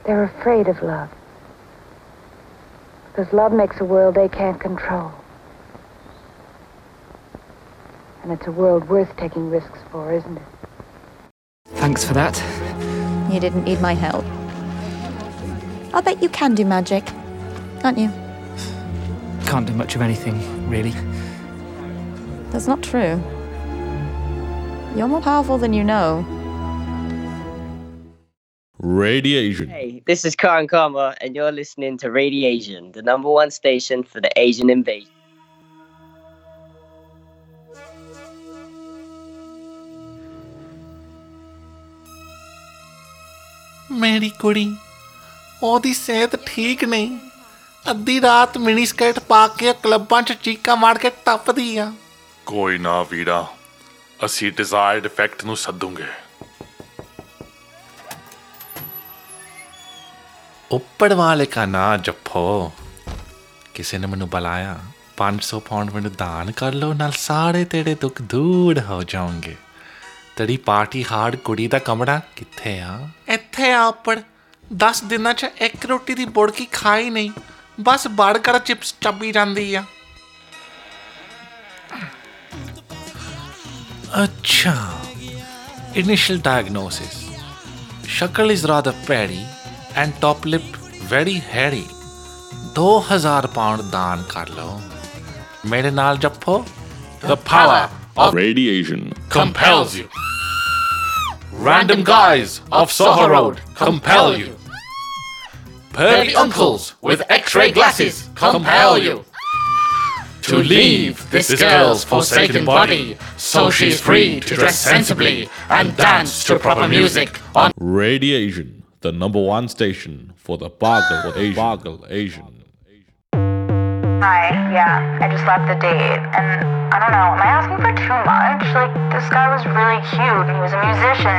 They're afraid of love. Because love makes a world they can't control. And it's a world worth taking risks for, isn't it? Thanks for that. You didn't need my help. I'll bet you can do magic, can't you? Can't do much of anything, really. That's not true. You're more powerful than you know. Radiation. Hey, this is Karan Karma, and you're listening to Radiation, the #1 station for the Asian invasion. ਮੇਰੀ ਕੁੜੀ ਉਹਦੀ ਸਿਹਤ ਠੀਕ ਨਹੀਂ ਅੱਧੀ ਰਾਤ mini skirt ਪਾ ਕੇ ਕਲੱਬਾਂ 'ਚ ਚੀਕਾਂ ਮਾਰ ਕੇ ਟੱਪਦੀ ਆ ਕੋਈ ਨਾ ਵੀਰਾ ਅਸੀਂ ਡਿਜ਼ਾਇਰਡ ਇਫੈਕਟ ਨੂੰ ਸੱਦੂਗੇ ਉੱਪਰ ਵਾਲੇ ਕਾ ਨਾ ਜੱਫੋ ਕਿਸੇ ਨੇ ਮੈਨੂੰ ਬੁਲਾਇਆ 500 ਪਾਉਂਡ ਮੈਨੂੰ ਦਾਨ ਕਰ ਲਓ ਨਾਲ ਸਾਰੇ ਤੇਰੇ ਦੁੱਖ ਦੂਰ ਹੋ ਜਾਣਗੇ ਤੇਰੀ ਪਾਰਟੀ ਹਾਰਡ ਕੁੜੀ ਦਾ ਕਮਰਾ ਕਿੱਥੇ ਆ ਇੱਥੇ ਆ ਉੱਪਰ 10 ਦਿਨਾਂ 'ਚ ਇੱਕ ਰੋਟੀ ਦੀ ਬੁੜਕੀ ਖਾਈ ਨਹੀਂ ਬਸ ਬਰਗਰ ਚਿਪਸ ਚੱਬੀ ਜਾਂਦੀ ਆ ਅੱਛਾ ਇਨੀਸ਼ੀਅਲ ਡਾਇਗਨੋਸਿਸ ਸ਼ਕਲ ਇਜ਼ ਰਾਦਰ ਪੈਰੀ and top lip very Harry 2000 pound ਦਾਨ ਕਰ ਲਓ ਮੇਰੇ ਨਾਲ ਜੱਫੋ The power of radiation compels you. Random guys of Soho Road compel you. Pearly uncles with X-ray glasses compel you. To leave this girl's forsaken body so she's free to dress sensibly and dance to proper music on Radiation, the #1 station for the Bagel Asian. Hi, yeah, I just left the date, and I don't know, am I asking for too much? Like, this guy was really cute, and he was a musician.